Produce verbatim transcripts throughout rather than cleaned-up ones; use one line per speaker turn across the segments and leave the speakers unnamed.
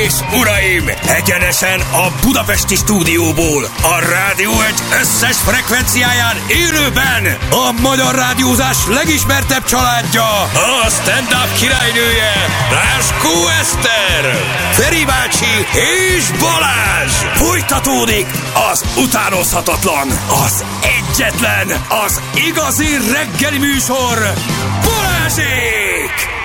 és uraim, egyenesen a budapesti stúdióból, a Rádió egy összes frekvenciáján élőben a magyar rádiózás legismertebb családja, a stand-up királynője, Ráskó Eszter, Feri bácsi és Balázs. Folytatódik az utánozhatatlan, az egyetlen, az igazi reggeli műsor, Balázsék!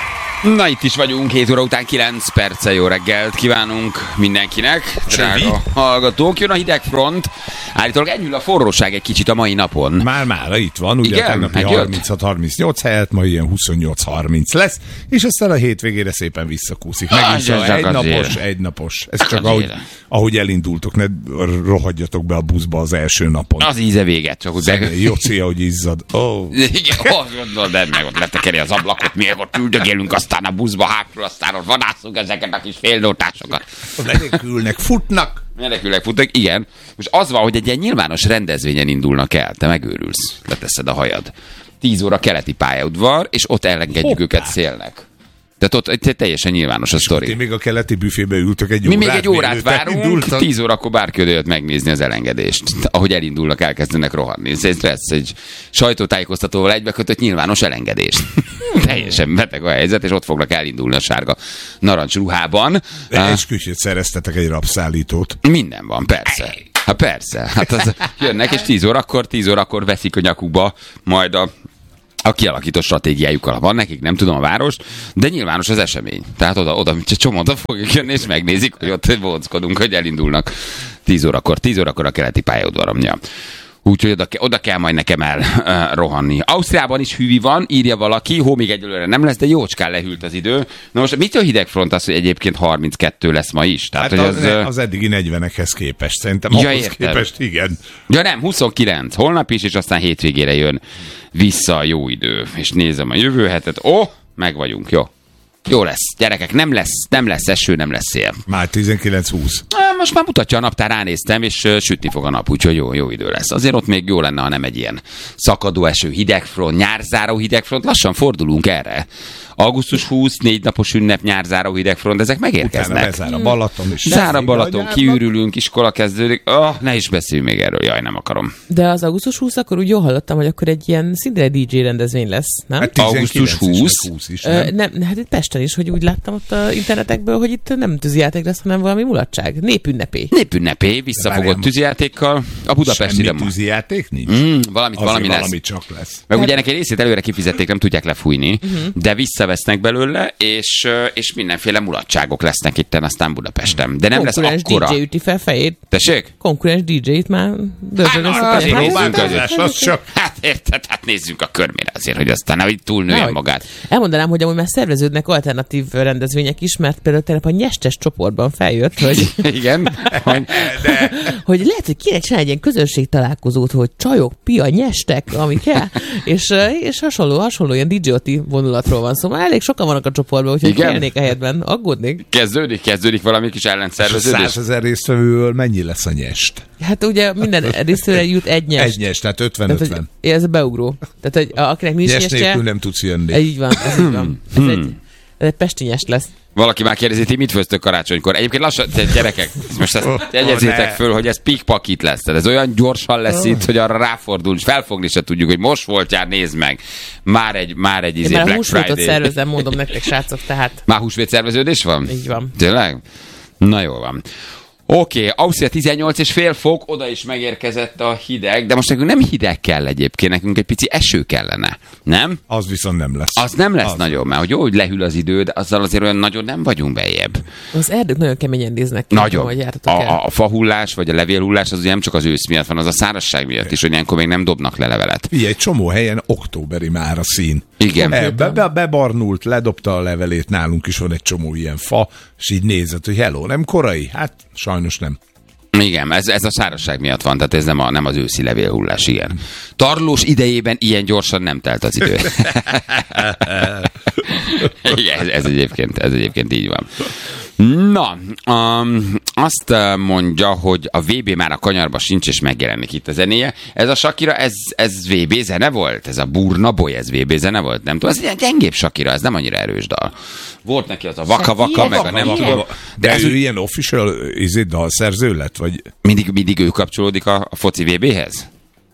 Na, itt is vagyunk, hét óra után kilenc perccel. Jó reggelt kívánunk mindenkinek, drága hallgatók. Jön a hidegfront, állítólag enyhül a forróság egy kicsit a mai napon.
Már-már itt van, ugye a tegnapi harminchat harmincnyolc helyett ma ilyen huszonnyolc harminc lesz, és aztán a hétvégére szépen visszakúszik. Megint csak egynapos, egynapos. Ez csak ahogy, ahogy elindultok, ne rohadjatok be a buszba az első napon.
Az íze véget, csak úgy be...
Jóci, ahogy izzad. Oh.
Igen, oh, de meg ott letekeri az ablakot, mi ott üldögélünk, aztán a buszba hátul, aztán ott vadászunk ezeket a kis félnótásokat.
Menekülnek, futnak.
Menekülnek, futnak, igen. Most az van, hogy egy ilyen nyilvános rendezvényen indulnak el, te megőrülsz, leteszed a hajad. Tíz óra keleti pályaudvar, és ott elengedjük Hoppá. őket szélnek. Tehát ott teljesen nyilvános a sztori.
Én még a keleti büfébe ültök egy
Mi
órát.
Mi még egy órát várunk, tíz órakor bárki oda jött megnézni az elengedést. Ahogy elindulnak, elkezdenek rohanni. Ez lesz egy sajtótájékoztatóval egybekötött nyilvános elengedést. Teljesen beteg a helyzet, és ott fognak elindulni a sárga narancs ruhában.
Esküsét szereztetek egy rabszállítót.
Minden van, persze. Hát persze. Hát az, jönnek, és tíz órakor, tíz órakor veszik a nyakukba majd a a kialakított stratégiájukkal van nekik, nem tudom a város, de nyilvános az esemény. Tehát oda, oda csomó oda fogjuk jönni, és megnézik, hogy ott vonzkodunk, hogy elindulnak tíz órakor. tíz órakor a keleti pályaudvaron. Ja. Úgyhogy oda, oda kell majd nekem el uh, rohanni. Ausztriában is hűvi van, írja valaki, hó még egyelőre nem lesz, de jócskán lehűlt az idő. Na most mitől hidegfront az, hogy egyébként harminckettő lesz ma is? Tehát,
hát
hogy
az, az, az eddigi negyvenekhez képest, szerintem
ja,
ahhoz
értem.
képest, igen.
Ja nem, huszonkilenc, holnap is, és aztán hétvégére jön vissza a jó idő. És nézem a jövő hetet, ó, oh, meg vagyunk, jó. Jó lesz, gyerekek, nem lesz, nem lesz eső, nem lesz szél.
Már tizenkilenc húsz.
Most már mutatja a naptár, ránéztem, és uh, sütni fog a nap, úgyhogy jó, jó idő lesz. Azért ott még jó lenne, ha nem egy ilyen szakadó eső, hidegfront, nyárzáró hidegfront, lassan fordulunk erre. augusztus huszadika, négy napos ünnep, nyárzáró hidegfront, ezek megérkeznek.
Utána bezár a Balaton is.
Zár a Balaton, kiürülünk, iskola kezdődik. Oh, ne is beszéljünk még erről, jaj, nem akarom.
De az augusztus huszadika, akkor úgy jól hallottam, hogy akkor egy ilyen szinte dé dzsé rendezvény lesz, nem?
Hát
augusztus huszadika
is, nem?
Ö, nem, hát itt Pesten is, hogy úgy láttam ott a internetekből, hogy itt nem tűzijáték lesz, hanem valami mulatság. Népünnepé.
Népünnepé, visszafogott tűzijátékkal. A budapesti
semmi tűzijáték nincs?
Mm, valamit, valami lesz.
Valami csak lesz.
Meg ugye ennek egy részét előre kifizették, nem tudják lefújni, uh-huh. de visszavesznek belőle, és, és mindenféle mulatságok lesznek itten aztán Budapesten. De nem lesz akkora.
Konkurens dé dzsé üti fel fejét.
Tessék?
Konkurens dé dzsé-t már dörzsölös a
pénzt. Hát érted, hát nézzünk a körmére azért, hogy aztán hogy túlnője magát.
Elmondanám, hogy amúgy már szerveződnek alternatív rendezvények is, mert például tegnap a nyestes csoportban feljött, hogy,
igen, hogy,
de... hogy lehet, hogy kéne csinálni egy ilyen közönség találkozót, hogy csajok, pia, nyestek, ami kell, és, és hasonló, hasonló ilyen dé dzsé-oti vonulatról van szó. Szóval elég sokan vannak a csoportban, úgyhogy kérnék a helyetben, aggódnék.
Kezdődik, kezdődik valami kis ellenszerveződés.
százezer résztvevőből mennyi lesz a nyest?
Hát ugye minden résztvevőre jut egy nyest.
Egy nyest, tehát ötven-ötven.
Ez a beugró. Tehát, hogy akinek nincs
nyest
nyestje...
nélkül nem tudsz jönni.
Így van, ez így van. Ez egy, ez egy pesti nyest lesz.
Valaki már kérdezi, hogy mit főztök karácsonykor. Egyébként lassan, te gyerekek, most ezt jegyezzétek föl, hogy ez pikpakit lesz. Tehát ez olyan gyorsan lesz itt, hogy arra ráfordul, és felfogni se tudjuk, hogy most voltjál, nézd meg. Már egy, már egy izé Black Friday. Már
szervezem, mondom nektek, srácok, tehát.
Már húsvét szerveződés van?
Így van.
Tényleg? Na jól van. Oké, okay, Ausztria tizennyolc és fél fok, oda is megérkezett a hideg, de most nekünk nem hideg kell egyébként, nekünk egy pici eső kellene, nem?
Az viszont nem lesz.
Az nem lesz
az
nagyon, mert hogy jó, hogy lehűl az idő, de azzal azért olyan nagyon nem vagyunk bejebb.
Az erdők nagyon keményen néznek ki.
Nagyon. A, a, a fahullás, vagy a levélhullás az ugye nem csak az ősz miatt van, az a szárazság miatt is, hogy ilyenkor még nem dobnak le levelet.
Így egy csomó helyen októberi már a szín.
Igen.
E, be, be, bebarnult, ledobta a levelét, nálunk is van egy csomó ilyen fa, és így nézett, hogy hello, nem korai? Hát sajnos nem.
Igen, ez, ez a szárazság miatt van, tehát ez nem, a, nem az őszi levélhullás, igen. Tarlós idejében ilyen gyorsan nem telt az idő. Igen, ez, ez, egyébként, ez egyébként így van. Na, um, azt mondja, hogy a vé bé már a kanyarba sincs, és megjelenik itt a zenéje. Ez a Shakira, ez, ez vé bé zene volt? Ez a Burna Boy, ez vé bé zene volt? Nem tudom, ez egy gyengébb Shakira, ez nem annyira erős dal. Volt neki az a Vaka Vaka, meg a nem tudom.
De ez ő ilyen official izé dalszerző lett? Vagy...
Mindig, mindig ő kapcsolódik a, a foci vé béhez?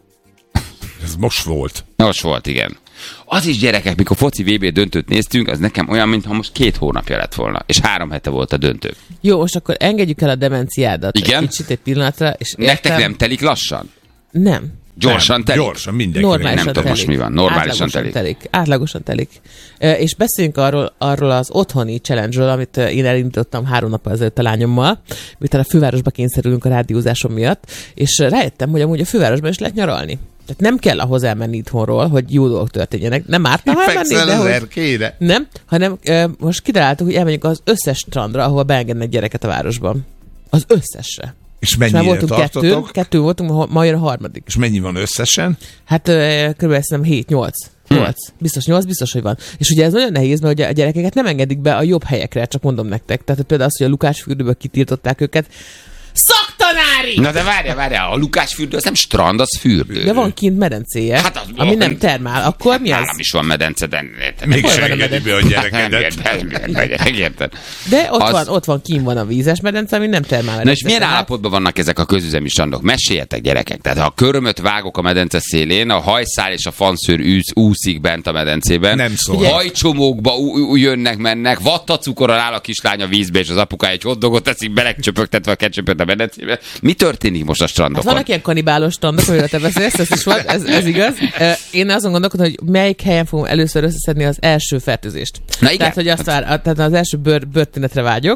Ez most volt.
Most volt, igen. Az is, gyerekek, mikor foci vé bé döntőt néztünk, az nekem olyan, mintha most két hónapja lett volna, és három hete volt a döntő.
Jó, most akkor engedjük el a demenciádat.
Igen?
Egy kicsit egy pillanatra. És
nektek
értem...
nem telik lassan?
Nem.
Gyorsan
nem,
telik?
Gyorsan, mindenki.
Normálisan
nem tudom most mi van. Normálisan telik.
telik. Átlagosan telik. És beszéljünk arról, arról az otthoni challenge-ről, amit én elindítottam három nap ezelőtt a lányommal, miután a fővárosba kényszerülünk a rádiózásom miatt, és rájöttem, hogy amúgy a fővárosban is lehet nyaralni. Tehát nem kell ahhoz elmenni itthonról, hogy jó dolgok történjenek. Nem ártna, ha elmenni, de hogy... Nem, hanem uh, most kitaláltuk, hogy elmenjünk az összes strandra, ahol beengednek gyereket a városban. Az összesre.
És mennyire tartotok?
Kettő, kettő voltunk, ma jön a harmadik.
És mennyi van összesen?
Hát uh, körülbelül szerintem hét nyolc. nyolc. Biztos nyolc, biztos, hogy van. És ugye ez nagyon nehéz, mert ugye a gyerekeket nem engedik be a jobb helyekre, csak mondom nektek. Tehát például az, hogy a Lukácsfürdőből kitiltották őket. Szaktanári!
Na de várjál, várjál, a Lukácsfürdő az nem strand, az fürdő.
De van kint medencéje, hát az, ami nem termál. Akkor mi az?
Nálam is van medence, de...
Még se engedi be a gyerekedet.
Megérted.
De ott, az... van, ott van, kint van a vízes medence, ami nem termál.
Na és milyen állapotban vannak ezek a közüzemi strandok? Meséljetek, gyerekek. Tehát ha a körömöt vágok a medence szélén, a hajszál és a fanszőr úsz, úszik bent a medencében.
Nem szól.
Hajcsomókba jönnek, mennek, vattacukorral áll a kislány a vízbe, és az apukája egy hotdogot teszik, belecsöpögtetve a ketchupöt a medencébe. Mi történik most a strandokon?
Hát vannak ilyen kanibálos strandok, amiről te beszélsz, ez is van, ez, ez igaz. Én azon gondolkodom, hogy melyik helyen fogom először összeszedni az első fertőzést.
Na igen.
Tehát, hogy azt vár, tehát az első bőr, bőrtünetre vágyok.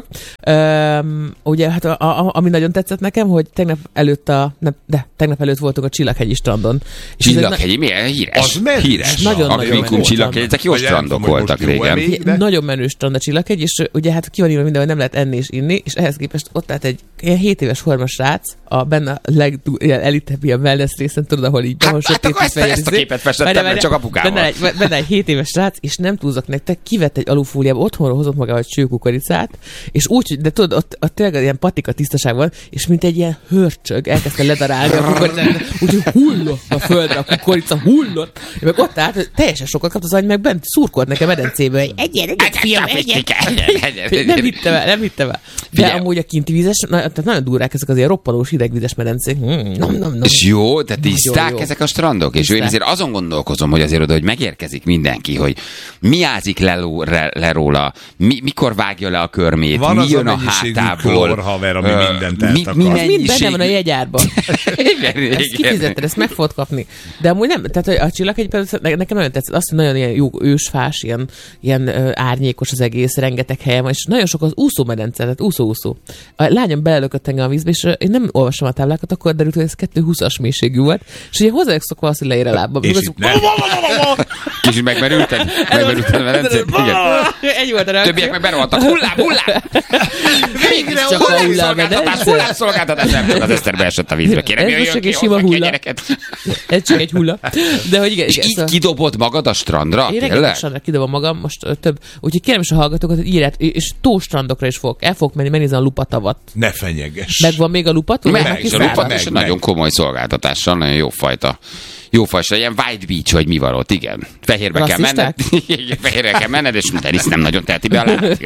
Üm, ugye, hát a, a, ami nagyon tetszett nekem, hogy tegnap előtt a, ne, de tegnap előtt voltunk a Csillaghegyi strandon.
Csillaghegy, milyen híres?
Az menő.
Híres.
Nagyon-nagyon menő.
Csillaghegy, ezek jó strandok voltak régen.
Jó, nagyon menő strand a Csillaghegy, és ugye hát ki van írva minden, hogy nem lehet enni és inni, és ehhez képest ott állt egy ilyen hét éves hormas srác, a benne a legelitebb ilyen wellness részen, tudod, ahol így
hát, hát akkor ezt, ezt a képet festettem, mert csak apukával.
Benne egy, benne egy hét éves srác, és nem túlzok nektek, kivett egy alufóliába, otthonról hozott magával egy csőkukoricát, és úgy, de tudod, ott, ott tényleg ilyen patika tisztaság van, és mint egy ilyen hörcsög, elkezdte ledarálni a kukoricát, úgyhogy hullott a földre, a kukorica hullott, és meg ott állt, teljesen sokat kapta az any, meg bent szurkolt nekem medencébe, hogy egyen, egyen, fiam, egyen. Nem hittem el, nem hittem el. De amúgy a kinti vízes, tehát nagyon durrák ezek az ilyen roppanós hidegvizes medencék. Mm, nom, nom, nom.
És jó, de tiszták ezek a strandok, és én azért azon gondolkozom, hogy azért oda, hogy megérkezik mindenki, hogy mi ázik le, le, le róla, mi, mikor vágja le a körmét,
van
mi jön
a,
a hátából.
Van haver, ami uh, mindent
mi,
eltakar.
mi
az mind benne van a jegyárban.
igen,
ezt
igen.
kifizetted, ezt meg fogod kapni. De amúgy nem, tehát a Csillaghegy nekem nagyon tetszett, azt, hogy nagyon ilyen jó ősfás, ilyen, ilyen uh, árnyékos az egész, rengeteg helyen van, és nagyon sok az úszómedence, tehát úszó-úszó. A lányom belelökött engem a vízbe, és én nem olvastam a táblákat, akkor derült, hogy ez kettő húszas mélységű volt, és ugye hozzájuk szokva azt, hogy leér a lábba.
És itt nem.
Kicsit megmerülted? Megmerülted a medencét? Igen.
Egy volt a reakció.
Többiek meg berohantak. Hullám, hullám!
Végre hullám,
hullám szolgáltatás, nem tudom, az Eszter beesett a vízbe. Kérem, jöjjön ki, hozzá ki a gyereket.
Ez csak egy hulla. De hogy igen,
és így kidobod magad a strandra?
Én rengeteg strandra kidobom magam, most több. Úgyhogy kérem is a hallgatókat, hogy írját, és tóstrandokra is fogok. El fogok menni, megnézni a Lupatavat.
Ne fenyeges.
Megvan még a Lupat?
Meg, meg a Lupat is nagyon komoly szolgáltatással, nagyon jó fajta. Jó fajta, ilyen White Beach, vagy mi van ott, igen. Fehérbe kell menned, fehérbe kell menned, és Denis nem nagyon teheti be a lábat.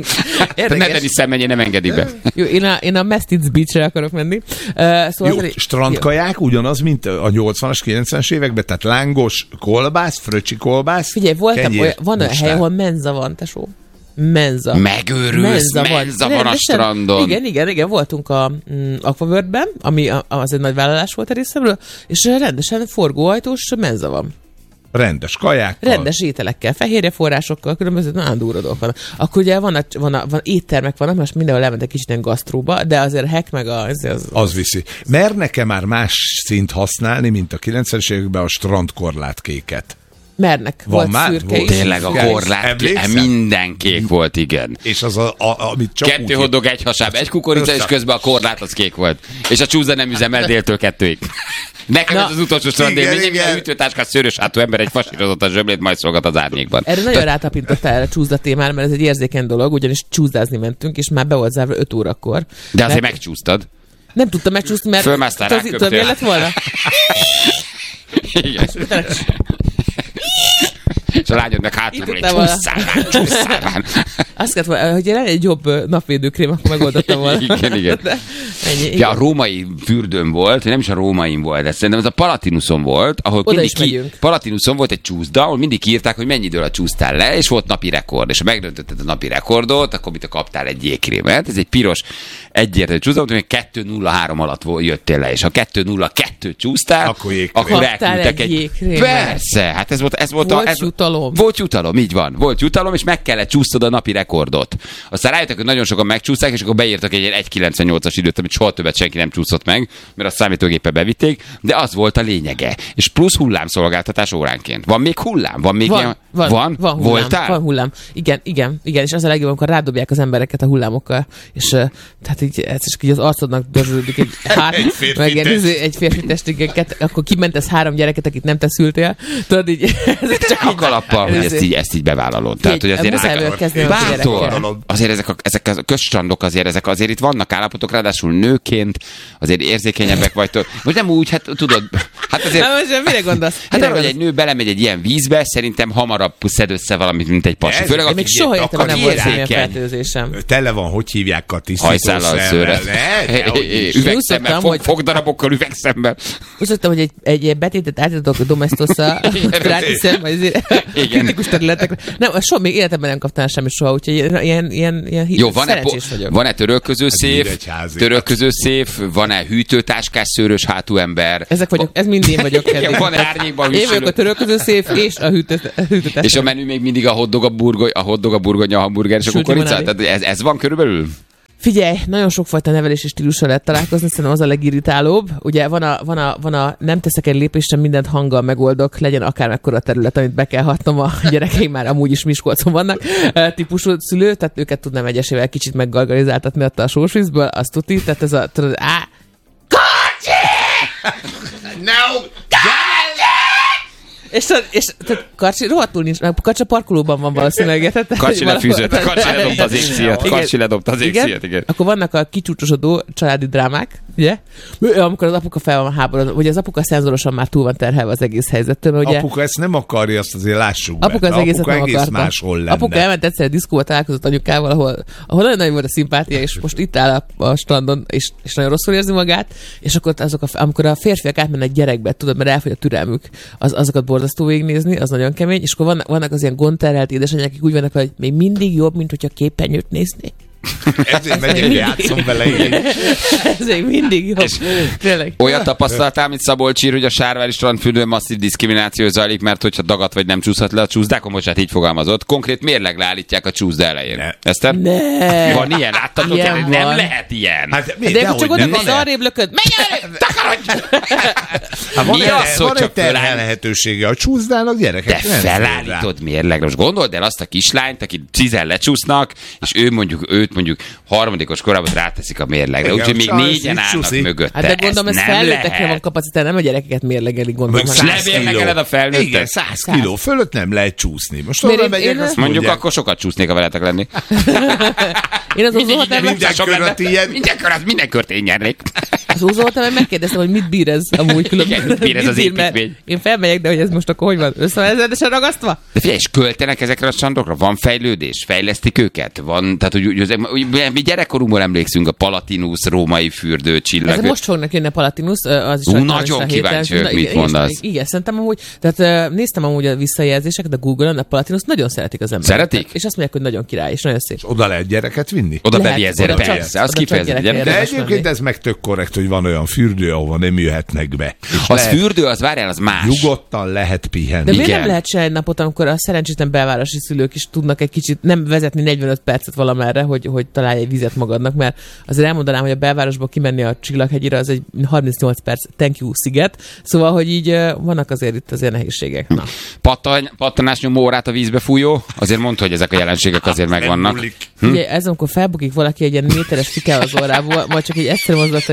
Ne Denis szemmenjé, nem engedik be.
Jó, én a, én a Mestiz Beachre akarok menni. Uh, szóval
jó, azért, strandkaják jó. Ugyanaz, mint a nyolcvanas, kilencvenes években, tehát lángos kolbász, fröcsi kolbász.
Figyelj, voltam, olyan, van olyan hely, ahol menza van, tesó. Menza.
Megőrülsz, menza, menza van, van a strandon.
Igen, igen, igen, voltunk a mm, Aquaworld-ben, ami a, az egy nagy vállalás volt a részemről, és rendesen forgóajtós menza van.
Rendes kajákkal.
Rendes ételekkel, fehérjeforrásokkal, különböző nagyon durva dolgok vannak. Akkor ugye van, a, van, a, van éttermek vannak, most mindenhol lementek kicsit ilyen gasztróba, de azért a hack meg a... Az, az,
az viszi. Mernek-e már más szint használni, mint a kilencvenes években a strandkorlátkéket?
Mernek.
Van volt már?
Szürke
volt. Tényleg a korlát, minden kék volt, igen.
És az a, a amit csak
kettő hotdog, egy hasáb, egy kukorica, és közben a korlát az kék volt. És a csúszda nem üzemel déltől kettőig. Nekem Na, ez az utolsó strandélményem, hogy a hűtőtáskás szőrös hátú ember egy fasírozott a zsömlét, majd szolgat az árnyékban.
Erre nagyon rátapintottál erre csúszda témára, mert ez egy érzékeny dolog, ugyanis csúszdázni mentünk, és már be volt zárva öt órakor.
De azért mert... megcsúsztad.
Nem tudtam megcsúszni, mert...
Fölmásztál rá,
tudod, miért lett volna?
Igen. És a lányod meg hátulról egy csúszszál már, csúszszál már.
Azt kellett volna, hogy lenne egy jobb napvédőkrém, akkor megoldottam volna.
Igen, igen. Ennyi, ja, a római fürdőn volt, nem is a rómain volt, de szerintem ez a Palatinuson volt, ahol
oda
mindig ki, Palatinuson volt egy csúszda, ahol mindig írták, hogy mennyi időre csúsztál le, és volt napi rekord. És ha megdöntötted a napi rekordot, akkor mit kaptál egy jégkrémet. Ez egy piros egyértelmű csúszda, hogy kettő nulla három alatt jöttél le, és ha kettő nulla kettő csúsztál,
akkor,
akkor elküldtek egy, egy...
Persze, hát ez volt, ez volt
volt
a... Ez...
jutalom.
Volt jutalom, így van. Volt jutalom, és meg kellett csúsztod a napi rekordot. Aztán rájöttek, hogy nagyon sokan megcsúszták, és akkor beírtak egy egy kilencvennyolcas időt, amit soha többet senki nem csúszott meg, mert a számítógépe bevitték, de az volt a lényege. És plusz hullámszolgáltatás óránként. Van még hullám? Van még
van,
ilyen...
van, van, van hullám,
Voltál?
Van hullám. Igen, igen, igen, és az a legjobb, amikor rádobják az embereket a hullámokkal, és uh, tehát így, ez csak így az arcodnak dörzsölődik egy hát,
egy férfi
meg
test.
egy, egy férfi testigeket, akkor kimentesz három gyereket, akit nem te szültél. Tudod, így...
Ez csak a kalappal, hogy ezt így, ezt így bevállalod. Tehát, hogy azért ezek bátor, azért ezek a, ezek a közstrandok azért, ezek azért itt vannak állapotok, ráadásul nőként, azért érzékenyebbek vagytok. Most nem úgy, hát tudod, hát azért...
Na most mire gondolsz?
Hát arra, hogy egy nő belemegy egy ilyen vízbe, szerintem hamarabb szed össze valamit, mint egy pasi.
Főleg, én még soha életemben nem volt semmilyen fertőzésem.
Tele van, hogy hívják a tisztítószerrel.
Hajszállal szőre. Üvegszemmel, fog, fogdarabokkal üvegszemmel.
Úgy szoktam, hogy egy, egy betétet átadok a Domestosza, rátiszem, vagy kritikus területekre. Nem, soha még életemben nem kaptam semmi soha, úgyhogy ilyen, ilyen, ilyen
jó, van-e,
szerencsés vagyok.
Van-e törölköző széf, törölköző széf, van-e hűtőtáskás szőrös hátú ember?
Ezek vagyok, ez mind én vagyok.
Van-e árnyékban
én vagyok a törölköző széf és a hűtőtáskás.
És a menü még mindig a hotdog, a burgoly, a hotdog, a burgonya, a hamburger és a kukorica? Tehát ez, ez van körülbelül?
Figyelj, nagyon sokfajta nevelési stílusra lehet találkozni, szerintem az a legirritálóbb. Ugye van a, van a, van a nem teszek egy lépést, sem mindent hanggal megoldok, legyen akármekkora terület, amit be kell hatnom, a gyerekeim már amúgy is Miskolcon vannak, típusú szülő, tehát őket tudnám egyesével kicsit meggargalizáltatni ott a sósvízből, azt tuti, tehát ez a, tudod, á, Kocsi!
No!
És, és tehát Karcsi rohadtul nincs, Karcsi a parkolóban van valószínűleg.
Karcsi lefűzött, Karcsi ledobta az égszíjat, Karcsi ledobta az égszíjat, igen.
Akkor vannak a kicsúcsosodó családi drámák, ugye? Amikor az apuka fel van háborodva, ugye az apuka szenzorosan már túl van terhelve az egész helyzettől. Ugye?
Apuka ezt nem akarja, azt azért lássuk be.
Apuka az egészet nem
egész
akarta.
Máshol lenne.
Apuka elment egyszer a diszkóba, találkozott anyukával, ahol, ahol nagyon nagy volt a szimpátia, és most itt áll a, a strandon, és, és nagyon rosszul érzi magát, és akkor azok a, amikor a férfiak átmennek gyerekbe, tudod, mert elfogy a türelmük, az, azokat borzasztó végignézni, az nagyon kemény, és akkor vannak, vannak az ilyen gondterhelt édesanyák, akik úgy vannak, hogy még mindig jobb, mint hogyha képernyőt nézni.
Ezért megyek, játszom vele én.
Ez még mindig jobb. Tényleg.
Olyat tapasztaltál, mint Szabolcsír, hogy a Sárvári strandfürdőn masszív diszkrimináció zajlik, mert hogyha dagat vagy nem csúszhat le a csúszdákon, most hát így fogalmazott. Konkrét mérleg leállítják a csúszda elején. Eszter?
Ne.
Van ilyen? Láttatok?
Ilyen
nem
van.
Lehet ilyen.
Hát, mi,
de
de
csak oda az arrébb lököd. Menj el! Takarodj!
Hát van,
Mi
egy,
az,
van
hogy
egy
csak
terhel lehetősége a csúszdának, gyerekek.
De felállítod mérlegre. Most gondold el azt a kislányt, aki tízen lecsúsznak, és ő mondjuk, őt mondjuk harmadikos korában ráteszik a mérlegre. Úgyhogy még négyen állnak mögötte.
Hát de gondolom, ez felnőttekre van kapacitás, nem a gyerekeket mérlegelik, gondolom.
Most lemérlegeled a felnőttet?
Igen, száz kiló fölött nem lehet csúszni. Most
Miért
tovább
én-
megyek,
én-
azt
Mondjuk
mondják.
akkor sokat csúsznék, ha veletek lenni.
Én az úzóhotelben,
Minden köröt ilyen.
Minden kört, minden kört én nyernék.
az úzóhotelben megkérdeztem, hogy mit bír ez amúgy különben.
Igen, mit bír ez az
mert
építmény?
Én felmegyek, de hogy ez most akkor hogy van? Összevezedesen ragasztva?
De figyelj, és költenek ezekre a strandokra? Van fejlődés? Fejlesztik őket? Van, tehát, hogy, hogy, hogy mi gyerekkorunkból emlékszünk a Palatinus, római fürdő, csillag.
Ez most fognak jönni a Palatinus, az is
Ú,
rajta
nagyon
lesz a héten.
kíváncsi vagyok,
Na,
mit
igen,
mondasz.
Igen, igen, szerintem amúgy, tehát uh, néztem amúgy a visszajelzéseket a Google-on, a Palatinus nagyon szeretik az emberek.
Szeretik?
És azt mondják, hogy nagyon király, és nagyon szép.
Oda lehet gyereket vinni?
Oda
Lehet,
bevjezél,
oda csak-
persze, az
oda csak
kifejezetten
gyerekek
gyerek.
De
érdemes
egyébként
menni.
ez meg tök korrekt, hogy van olyan fürdő, ahova nem jöhetnek be. És
Az
lehet-
fürdő, az várjál, az más.
Nyugodtan lehet
De
pihenni.
miért
Igen.
nem lehet se egy napot, amikor a szerencsétlen belvárosi szülők is tudnak egy kicsit nem vezetni negyvenöt percet valamerre, hogy, hogy találj egy vizet magadnak, mert azért elmondanám, hogy a belvárosból kimenni a Csillaghegyire az egy harmincnyolc perc thank you sziget, szóval, hogy így uh, vannak azért itt azért nehézségek. Na.
Pattan, pattanás nyomó órát a vízbe fújó, azért mondta, hogy ezek a jelenségek azért megvannak.
múlik.
Hm? Ugye ez, amikor felbukik valaki egy ilyen méteres fikáll az orrából, vagy csak egy egyszerű mozdulat, hogy leráz, ez,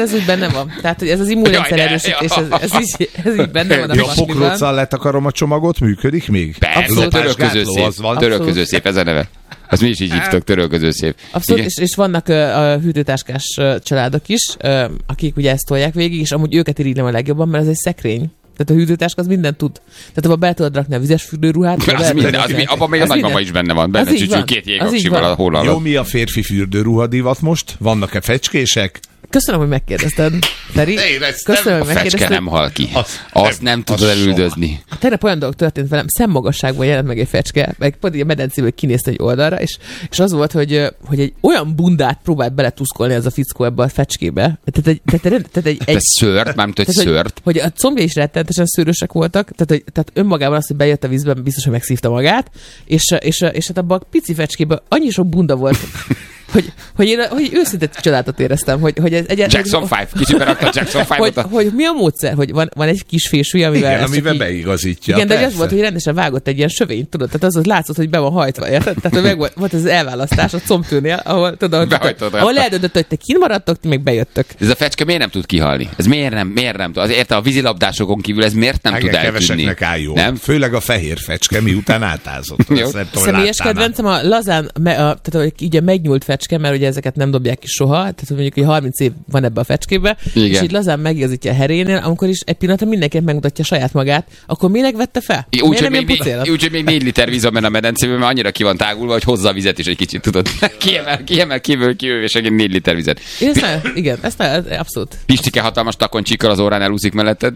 ez úgy benne van. Tehát, hogy ez az immunrendszer erősítés, ez, ez, így, ez így benne van a
pasliban. A pokróccal letakarom a csomagot, működik még?
Persze, törölközőszép. Törölközőszép, ez a neve. Azt mi is így hívtok, törölközőszép.
Abszolút, és, és vannak uh, a hűtőtáskás uh, családok is, uh, akik ugye ezt tolják végig, és amúgy őket irigylem a legjobban, mert ez egy szekrény. Tehát a hűtőtáska az mindent tud. Tehát abban be tudod rakni a vizes fürdőruhát.
Az minden, az mi, abban még a nagymama is benne van. Benne csücsül két jégaksival a hólalad.
Jó, mi a férfi fürdőruha divat most? Vannak-e fecskések?
Köszönöm, hogy megkérdezted, Feri. Köszönöm, hogy megkérdezted.
A fecske nem hal ki. Azt, Azt nem tudod elüldözni.
Tegnap olyan dolog történt velem, szemmagasságban jelent meg egy fecske, meg pont a medencéből kinézte egy oldalra, és, és az volt, hogy, hogy egy olyan bundát próbált beletuszkolni ez a fickó ebbe a fecskébe. Tehát egy, tehát, tehát egy, egy,
Te szőrt, mármint, hogy
tehát,
szőrt.
Hogy, hogy a combjai is rettenetesen szőrösek voltak, tehát, hogy, tehát önmagában az, hogy bejött a vízben, biztos, hogy megszívta magát, és, és, és hát abban a pici fecskében annyi sok bunda volt, Hogy, hogy én hogy őszinte csodálatot éreztem, hogy, hogy ez egyáltalán...
Jackson five, kicsiben rakta Jackson five-ot.
Hogy, hogy mi a módszer, hogy van, van egy kis fésű, amivel...
Igen, amivel beigazítja.
Igen, de az volt, hogy rendesen vágott egy ilyen sövényt, tudod, tehát az, az látszott, hogy be van hajtva, érted? Tehát hogy meg volt, volt az elválasztás a combtőnél, ahol, tudod, ahol eldöntött, hogy te kint maradtok, ti meg bejöttök.
Ez a fecske miért nem tud kihalni? Ez miért nem, miért nem tud? Azért a vízilabdásokon kívül ez miért nem tud eltűnni?
Nem? Főleg a fehér fecske, miután átázott.
Személyes kedvencem a lazán, tehát így a megnyúlt fecske, mert ugye ezeket nem dobják ki soha, tehát mondjuk, hogy harminc év van ebbe a fecskébe, igen. És így lazán megigazítja a herénél, amikor is egy pillanatra mindenkinek megmutatja saját magát, akkor minek vette fel?
Úgyhogy még, úgy, még négy liter víz van benne a medencében, mert annyira ki van tágulva, hogy hozza a vizet is egy kicsit, tudod. Kiemel, kiemel, kívül, kívül, és egész négy liter vizet.
Ezt nem, igen, ezt nem, abszolút.
Pistike hatalmas takoncsikkal az órán elúszik melletted.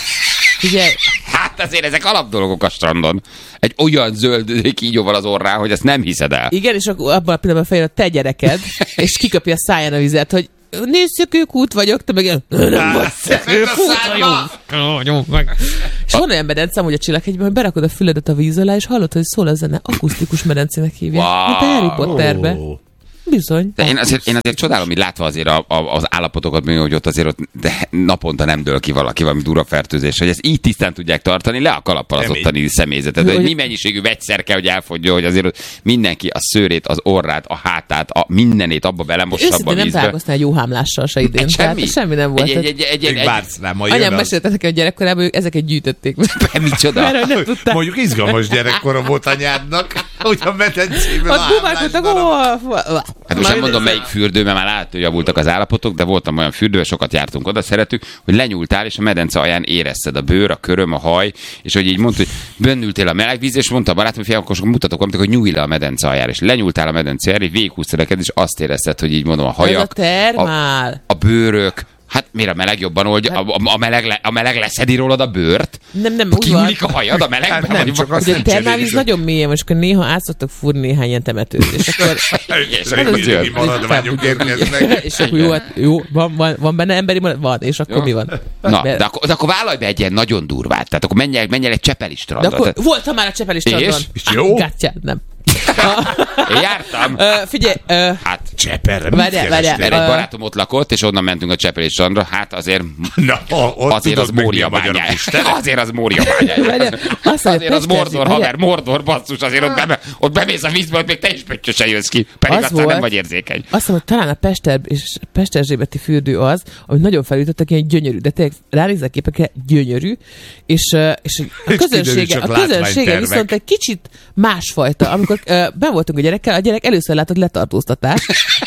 Ugye?
Hát azért ezek alapdolgok a strandon. Egy olyan zöld kígyóval az orrán, hogy ezt nem hiszed el.
Igen, és akkor abban a pillanatban feljön a te gyereked, és kiköpi a száján a vizet, hogy nézzük, út vagyok, te meg ilyen, nem vagy szekők, út vagyunk. És van olyan medencem, hogy a Csillaghegyben, hogy berakod a füledet a víz alá, és hallod, hogy szól a zene, akusztikus medencének hívják. Wow. Mint a Harry Potterbe. Oh. Bizony.
De én azért, én azért csodálom, hogy látva azért a, a, az állapotokat, hogy ott azért ott de naponta nem dől ki valaki valami durva fertőzés, hogy ezt így tisztán tudják tartani, le a kalappal az ottani személyzetet. Hogy mi mennyiségű vegyszer kell, hogy elfogja, hogy azért mindenki a szőrét, az orrát, a hátát, a mindenét abba belemossa abba a vízbe.
Nem találkoztál jó hámlással se idén.
Semmi.
Semmi nem volt.
Egy, egy, egy, egy,
anyám mesélte nekem a gyerekkorában, hogy ezeket gyűjtötték.
Micsoda?
Mondjuk izgalmas gyerekkora volt anyádnak, hogy a medencében
Hát most nem mondom, melyik fürdő, mert már látod, hogy javultak az állapotok, de voltam olyan fürdő, sokat jártunk oda, szeretük, hogy lenyúltál, és a medence alján érezted a bőr, a köröm, a haj, és hogy így mondta, hogy bennültél a meleg víz, és mondta a barátom, hogy fiam, akkor mutatok valamit, hogy nyújj le a medence aljára, és lenyúltál a medence aljára, és végighúztad neked, és azt érezted, hogy így mondom, a hajak,
a,
a bőrök. Hát miért a meleg jobban oldja? A, a, meleg, le, a meleg leszedi rólad a bőrt?
Nem, nem,
kinyúlik a hajad a melegben? Hát
nem, csak azt
ugye a termálvíz nagyon mélyen, és akkor néha át szoktak fúrni néhány ilyen temetőt, és akkor...
és maradványok érkeznek.
És akkor jó, jó van, van, van benne emberi marad? Van, és akkor jó. Mi van?
Na, de akkor, de akkor vállalj be egy ilyen nagyon durvát, tehát akkor menj el, menj el egy Csepeli strandra.
De akkor voltam már a Csepeli strandon.
És?
És jó?
Gátyád, nem.
Én jártam.
Uh, figyelj. Uh,
hát
Cseperre mit
várjál, várjál,
Mert egy barátom ott lakott, és onnan mentünk a Csepeli strandra. Hát azért,
na,
azért az Mória bányája. Azért az Mória bányája. Azért az Mordor, haver, Mordor, basszus, azért ott, be, ott bemész a vízbe, ott még te is pöttyösen jössz ki. Pedig az aztán volt, nem vagy érzékeny.
Azt hiszem, hogy talán a Pester és Pesterzsébeti fürdő az, amit nagyon felütöttek, ilyen gyönyörű, de tényleg ránézek képekre gyönyörű, és, és a közönsége, a közönsége viszont egy kicsit másfajta. Amikor uh, ben voltunk a gyerekkel, a gyerek először látott letartóztatást.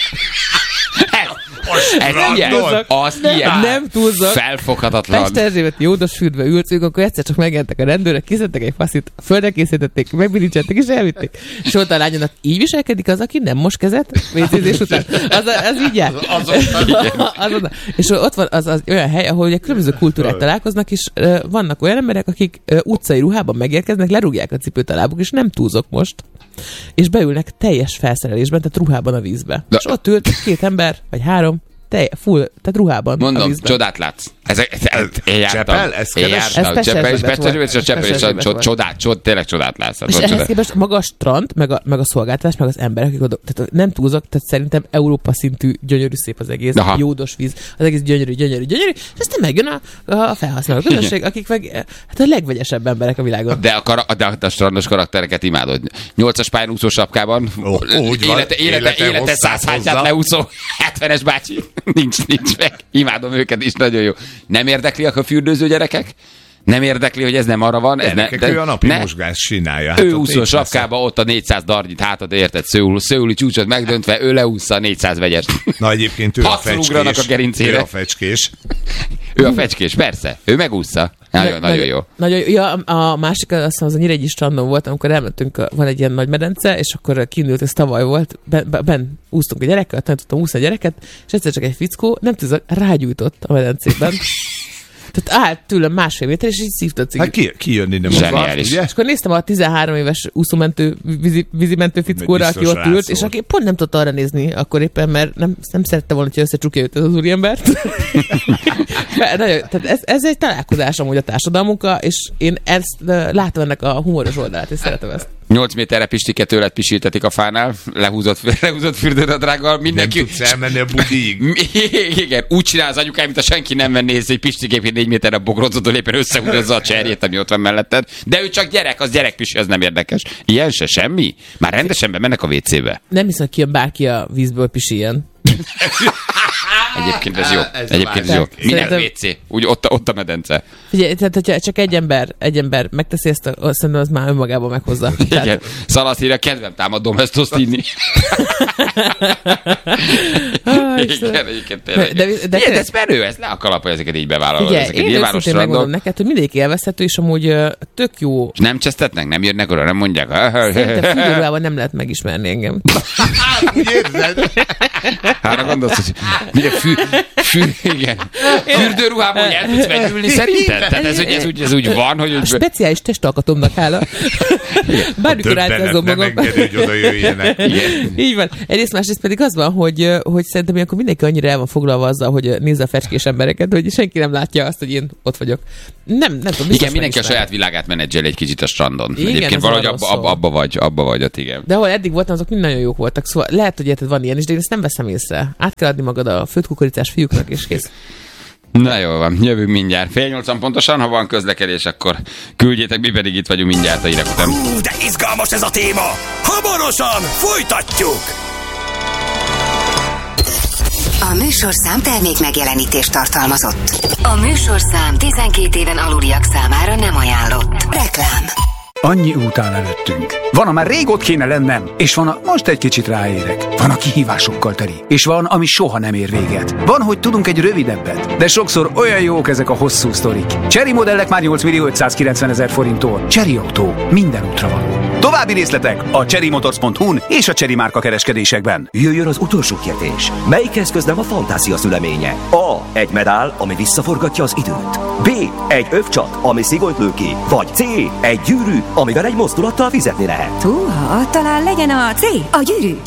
Ez ilyen, az ilyen,
nem túlzok.
Felfoghatatlan.
Pesterzsébeti jódos fürdve ültünk, akkor egyszer csak megjelentek a rendőrök, kiszedtek egy faszit, földre készítették, megbirincseltek és elvitték. És ott a lányonak így viselkedik az, aki nem mos kezet vécézés után. Az, az így jár. Az, az, az, és ott van az, az olyan hely, ahol ugye különböző kultúrák találkoznak, és uh, vannak olyan emberek, akik uh, utcai ruhában megérkeznek, lerúgják a cipőt a lábuk, és nem túlzok most, és beülnek teljes felszerelésben, tehát ruhában a vízbe. De... És ott ült két ember, vagy három, Te, full, tehát ruhában.
Mondom, csodát látsz. Ezek, ez, ez, én jártam.
Csepel? Ezt
én jártam. Csepel és Pesterzsébet, és a Csepel és a csodát, csod, tényleg csodát látsz.
És ehhez képest maga a strand, meg a, meg a szolgáltatás, meg az emberek, akik oda, tehát nem túlzok, tehát szerintem Európa szintű gyönyörű szép az egész, aha, jódos víz, az egész gyönyörű, gyönyörű, gyönyörű, és aztán megjön a, a felhasználó közösség, akik meg hát a legvegyesebb emberek a világon.
De a, kara, de a strandos karaktereket imádod. Nyolcas pályán úszó sapkában,
oh,
élete, élete, élete száz hányát leúszó hetvenes bácsi. nincs, nincs meg. Imádom őket is, nagyon jó. Nem érdekliak a fürdőző gyerekek? Nem érdekli, hogy ez nem arra van? Ez
ne, de ő a napi ne, mozgás csinálja.
Hát ő úszó sapkába, ott a négyszáz darnyit hátad, érted, szőuli, szőuli csúcsot megdöntve, ő leúszza a négyszáz vegyest.
Na egyébként ő a fecskés.
A gerincére.
Ő a fecskés.
Ő a fecskés, persze. Ő megúszza. Nagyon, nagyon, nagyon jó.
Nagyon, ja, a másik, azt hiszem, az a Nyíregyi strandon volt, amikor elmentünk, van egy ilyen nagy medence, és akkor kiindult, ez tavaly volt, ben, ben úsztunk a gyerekkel, tanítottam úszni a gyereket, és egyszer csak egy fickó, nem tudom, rágyújtott a medencében. Tehát állt tőlem másfél méter, és így szívta a cigit.
Hát ki, ki jönni nem akart, ugye?
És akkor néztem a tizenhárom éves úszómentő, vízi, vízimentő fickóra, aki ott ült, és aki pont nem tudta arra nézni akkor éppen, mert nem, nem szerette volna, hogy összecsukja őt ez az úriembert. Tehát ez, ez egy találkozás amúgy a társadalmunkkal, és én ezt látom ennek a humoros oldalát, és szeretem ezt.
nyolc méterre Pistike tőled pisiltetik a fánál, lehúzott, lehúzott fürdőnadrággal, mindenki...
Nem tudsz elmenni a budig.
Igen, úgy csinál az anyukám, mint a senki nem venné észre, hogy Pistikép négy méterre bogrocodó éppen összehúzza a cserjét, ami ott van melletted. De ő csak gyerek, az gyerekpisi, az nem érdekes. Ilyen se, semmi? Már rendesen bemennek a vécébe.
Nem hiszem, ki bárki a vízből pisiljen.
Egyébként ez jó. Ez Egyébként ez jó. Minden vé cé. Úgy ott, ott a medence.
Figyelj, tehát hogyha csak egy ember, egy ember megteszi ezt, szerintem az már önmagában meghozza.
Igen. Tehát... Szalaszíra kedvem támad domestoszt inni. Igen, egyébként tényleg. De, de, de, de ez merő, ez le a kalap, ezeket így bevállalod.
Figyelj, én őszintén megmondom neked, hogy mindegyik élvezhető, és amúgy uh, tök jó.
És nem csesztetnek? Nem jönnek oda? Nem mondják?
Szerintem fürdőruhában nem lehet megismerni engem.
Úgy érzed?
Hára gondolsz, hogy milyen fű, fű, igen. Fürdőruhában, hogy el tudsz vegyülni szerinted? Tehát ez, ez, úgy, ez úgy van, hogy...
A speciális testalkatomnak hála. Bármikor átkozom magam.
Nem engedő, hogy oda jöjjenek.
Így van. Egyrészt másrészt pedig az van, hogy, hogy szerintem ilyenkor mindenki annyira el van foglalva azzal, hogy nézze a fecskés embereket, hogy senki nem látja azt, hogy én ott vagyok. Nem, nem tudom.
Igen, mindenki a saját világát menedzsel egy kicsit a strandon.
Igen,
egyébként valahogy abba, abba, abba vagy, abba vagy ott, igen.
De ahol eddig voltam, azok mind nagyon jók voltak. Szóval lehet, hogy érted, van ilyen is, de én ezt nem veszem észre. Át kell adni magad a főtt kukoricás fiúknak, és kész.
Na jól van, jövünk mindjárt. Fél nyolcan pontosan, ha van közlekedés, akkor küldjétek, mi pedig itt vagyunk mindjárt a hírek után.
Hú, de izgalmas ez a téma! Hamarosan folytatjuk!
A műsorszám termék megjelenítést tartalmazott. A műsorszám tizenkét éven aluliak számára nem ajánlott. Reklám.
Annyi út áll előttünk. Van, amár rég ott kéne lennem, és van, a most egy kicsit ráérek. Van, a kihívásokkal teli, és van, ami soha nem ér véget. Van, hogy tudunk egy rövidebbet, de sokszor olyan jók ezek a hosszú sztorik. Chery modellek már nyolc millió ötszázkilencven ezer forinttól. Chery Autó, minden útra való. További részletek a chery motors pont hu-n és a Chery márka kereskedésekben.
Jöjjön az utolsó kérdés. Melyik eszköz nem a fantázia szüleménye? A. Egy medál, ami visszaforgatja az időt. B. Egy övcsat, ami szigolyt lő ki. Vagy C. Egy gyűrű, amivel egy mozdulattal fizetni lehet.
Húha, talán legyen a C. A gyűrű.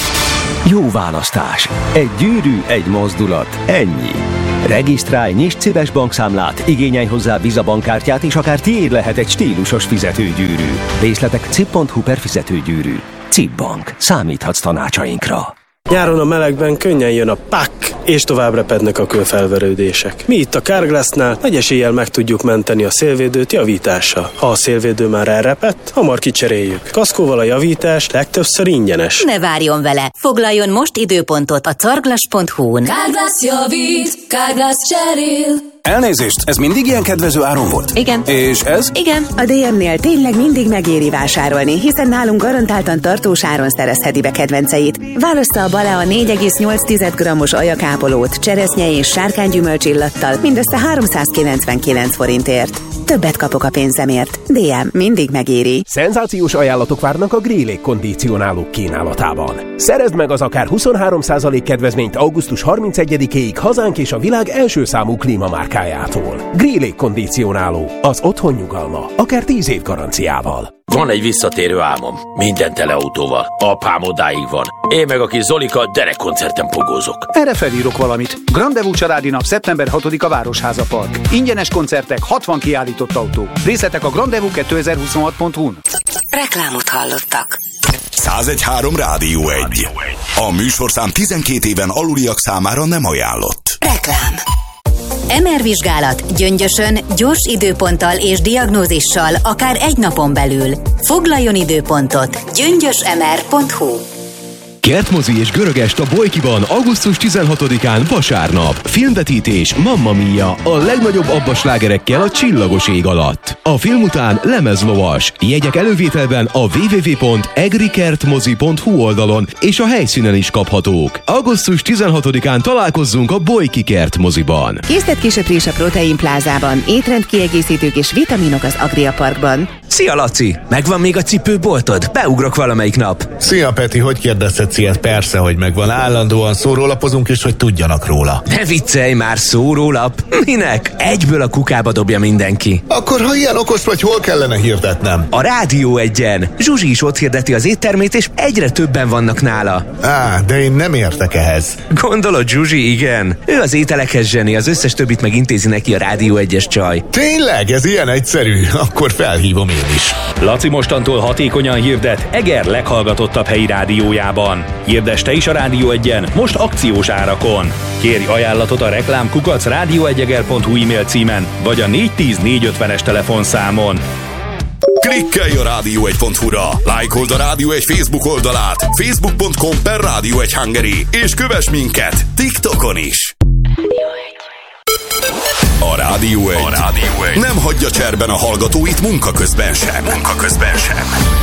Jó választás. Egy gyűrű, egy mozdulat. Ennyi. Regisztrálj, nyisd céges bankszámlát, igényelj hozzá Visa bankkártyát, és akár tiéd lehet egy stílusos fizetőgyűrű. Részletek cip pont hu per fizetőgyűrű. Cip Bank. Számíthatsz tanácsainkra.
Nyáron a melegben könnyen jön a pak, és tovább repednek a kőfelverődések. Mi itt a Carglassnál nagy eséllyel meg tudjuk menteni a szélvédőt javítással. Ha a szélvédő már elrepett, hamar kicseréljük. Kaszkóval a javítás legtöbbször ingyenes.
Ne várjon vele! Foglaljon most időpontot a carglass pont hu-n.
Carglass javít, Carglass cserél.
Elnézést, ez mindig ilyen kedvező áron volt?
Igen.
És ez?
Igen. A dé em-nél tényleg mindig megéri vásárolni, hiszen nálunk garantáltan tartós áron szerezheti be kedvenceit. Válassza a Balea négy egész nyolc grammos ajakápolót, cseresznye és sárkánygyümölcs illattal mindössze háromszázkilencvenkilenc forintért. Többet kapok a pénzemért. dé em mindig megéri.
Szenzációs ajánlatok várnak a Grillé kondicionálók kínálatában. Szerezd meg az akár huszonhárom százalék kedvezményt augusztus harmincegyedikéig hazánk és a világ első számú klímamárkájától. Grillé kondicionáló, az otthon nyugalma, akár tíz év garanciával.
Van egy visszatérő álmom, minden teleautóval. Apám odáig van. Én meg a kis Zolika derekkoncerten pogózok.
Erre felírok valamit. Grandevú családi nap szeptember hatodika Városháza Park. Ingyenes koncertek, hatvan kiállított autó. Részletek a grandevú kétezer-huszonhat pont hu-n.
Reklámot hallottak.
száz egy három Rádió egy. A műsorszám tizenkét éven aluliak számára nem ajánlott.
Reklám. em er vizsgálat Gyöngyösön, gyors időponttal és diagnózissal akár egy napon belül. Foglaljon időpontot gyöngyös em er pont hu.
Kertmozi és Görögest a Bolykiban augusztus tizenhatodikán vasárnap. Filmvetítés Mamma Mia, a legnagyobb abbaslágerekkel a csillagos ég alatt. A film után lemezlovas. Jegyek elővételben a double-u double-u double-u pont egrikertmozi pont hu oldalon és a helyszínen is kaphatók. augusztus tizenhatodikán találkozzunk a Bolyki Kertmoziban.
Készített kisöprés a Protein Plázában, étrendkiegészítők és vitaminok az Agria Parkban.
Szia, Laci! Megvan még a cipőboltod? Beugrok valamelyik nap.
Szia, Peti, hogy kérdezhetsz ilyet? Persze, hogy megvan. Állandóan szórólapozunk is, hogy tudjanak róla.
Ne viccelj már, szórólap! Minek? Egyből a kukába dobja mindenki.
Akkor, ha ilyen okos vagy, hol kellene hirdetnem?
A Rádió egyen. Zsuzsi is ott hirdeti az éttermét, és egyre többen vannak nála.
Á, de én nem értek ehhez.
Gondolod, Zsuzsi, igen. Ő az ételekhez zseni, az összes többit megintézi neki a Rádió egyes csaj.
Tényleg? Ez ilyen egyszerű? Akkor felhívom én is.
Laci mostantól hatékonyan hirdet Eger leghallgatottabb helyi rádiójában. Hirdess te is a Rádió egyen, most akciós árakon. Kérj ajánlatot a reklámkukac rádió egy eger pont hu e-mail címen, vagy a négy tíz négy ötvenes telefonszámon.
Klikkelj a rádió egy pont hu-ra, lájkold a Rádió egy Facebook oldalát, facebook pont com per Rádió egy Hungary, és kövess minket TikTokon is. A Rádió egy, a Rádió egy nem hagyja cserben a hallgatóit munka közben sem. Munka közben sem.